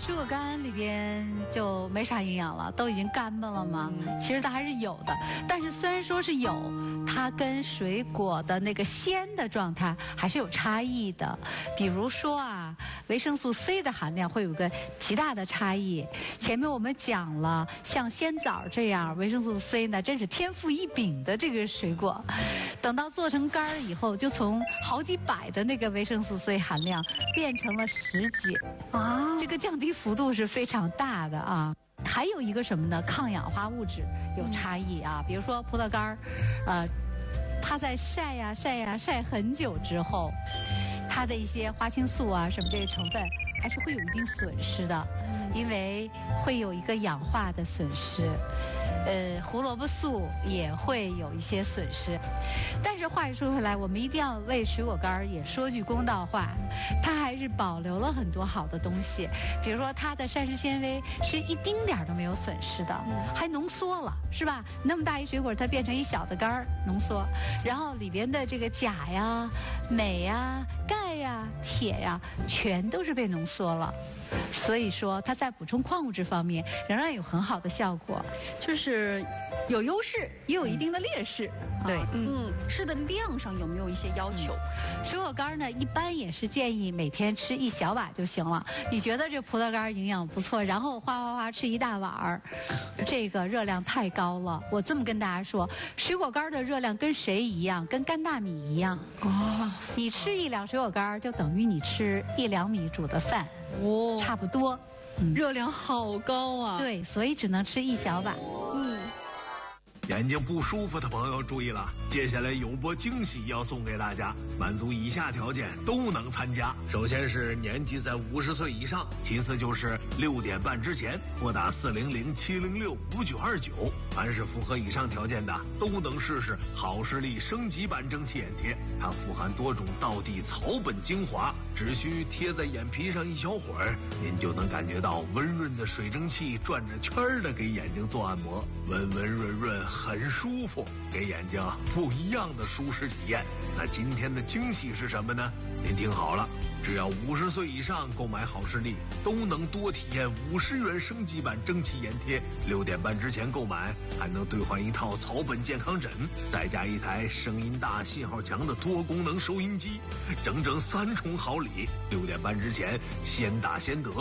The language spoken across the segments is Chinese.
水果干里边就没啥营养了，都已经干巴了嘛。其实它还是有的，但是虽然说是有，它跟水果的那个鲜的状态还是有差异的。比如说啊，维生素 C 的含量会有个极大的差异。前面我们讲了，像鲜枣这样，维生素 C 呢真是天赋异禀的这个水果。等到做成干儿以后，就从好几百的那个维生素 C 含量变成了10几啊，这个降低幅度是非常大的啊。还有一个什么呢？抗氧化物质有差异啊，比如说葡萄干儿，它在晒很久之后，它的一些花青素啊什么这些成分还是会有一定损失的，因为会有一个氧化的损失。胡萝卜素也会有一些损失，但是话又说回来，我们一定要为水果干也说句公道话，它还是保留了很多好的东西，比如说它的膳食纤维是一丁点儿都没有损失的，还浓缩了，是吧？那么大一水果，它变成一小的干儿浓缩，然后里边的这个钾呀、镁呀、钙呀、铁呀，全都是被浓缩了。所以说，它在补充矿物质方面仍然有很好的效果， 就是有优势，也有一定的劣势。 对， 吃的量上有没有一些要求？ 水果干呢，一般也是建议每天吃1小碗就行了。你觉得这葡萄干营养不错，然后哗吃1大碗儿，这个热量太高了。我这么跟大家说，水果干的热量跟谁一样？跟干大米一样。哦，你吃1两水果干就等于你吃1两米煮的饭。哦，差不多， 热量好高啊！ 对，所以只能吃1小碗。 眼睛不舒服的朋友注意了，接下来有波惊喜要送给大家，满足以下条件都能参加。首先是年纪在50岁以上，其次就是6点半之前拨打400-706-5929，凡是符合以上条件的都能试试好视力升级版蒸汽眼贴。它富含多种道地草本精华，只需贴在眼皮上1小会儿，您就能感觉到温润的水蒸气转着圈儿的给眼睛做按摩，温温润润很舒服，给眼睛不一样的舒适体验。那今天的惊喜是什么呢？您听好了，只要50岁以上购买好视力，都能多体验50元升级版蒸汽眼贴。6点半之前购买，还能兑换1套草本健康枕，再加1台声音大、信号强的多功能收音机，整整3重好礼。6点半之前先打先得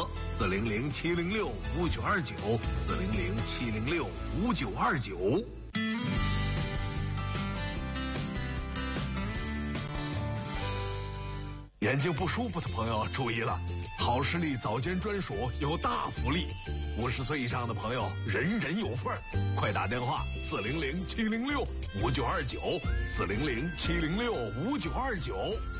，400-706-5929，400-706-5929。眼睛不舒服的朋友注意了，好视力早间专属有大福利，50岁以上的朋友人人有份儿，快打电话400-706-5929，400-706-5929。